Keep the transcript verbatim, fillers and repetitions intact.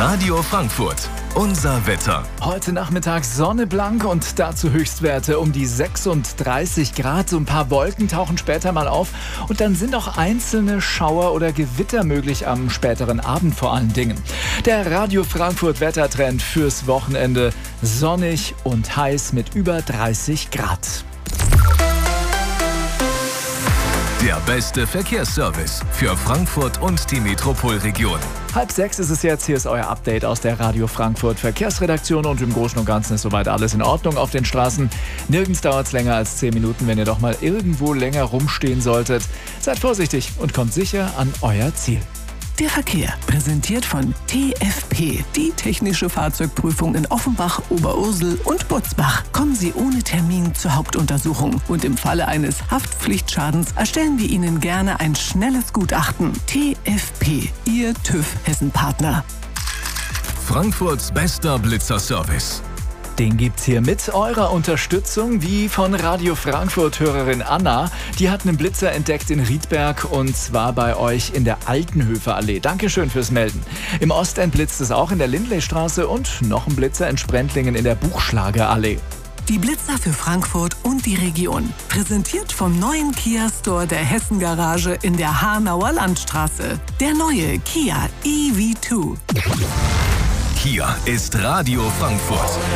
Radio Frankfurt, unser Wetter. Heute Nachmittag Sonne blank und dazu Höchstwerte um die sechsunddreißig Grad. So ein paar Wolken tauchen später mal auf und dann sind auch einzelne Schauer oder Gewitter möglich am späteren Abend vor allen Dingen. Der Radio Frankfurt Wettertrend fürs Wochenende: sonnig und heiß mit über dreißig Grad. Der beste Verkehrsservice für Frankfurt und die Metropolregion. Halb sechs ist es jetzt. Hier ist euer Update aus der Radio Frankfurt Verkehrsredaktion und im Großen und Ganzen ist soweit alles in Ordnung auf den Straßen. Nirgends dauert es länger als zehn Minuten, wenn ihr doch mal irgendwo länger rumstehen solltet. Seid vorsichtig und kommt sicher an euer Ziel. Der Verkehr, präsentiert von T F P, die technische Fahrzeugprüfung in Offenbach, Oberursel und Butzbach. Kommen Sie ohne Termin zur Hauptuntersuchung und im Falle eines Haftpflichtschadens erstellen wir Ihnen gerne ein schnelles Gutachten. T F P, Ihr TÜV Hessen-Partner. Frankfurts bester Blitzerservice. Den gibt's hier mit eurer Unterstützung, wie von Radio Frankfurt-Hörerin Anna. Die hat einen Blitzer entdeckt in Riedberg und zwar bei euch in der Altenhöfer Allee. Dankeschön fürs Melden. Im Ostend blitzt es auch in der Lindleystraße und noch ein Blitzer in Sprendlingen in der Buchschlager Allee. Die Blitzer für Frankfurt und die Region. Präsentiert vom neuen Kia Store der Hessen Garage in der Hanauer Landstraße. Der neue Kia E V zwei. Hier ist Radio Frankfurt.